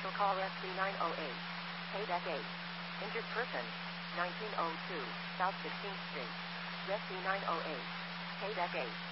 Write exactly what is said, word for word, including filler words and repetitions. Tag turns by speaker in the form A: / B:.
A: Special call S C nine oh eight. Payback eight. Injured person. nineteen oh two South sixteenth Street. S C nine oh eight. Payback eight.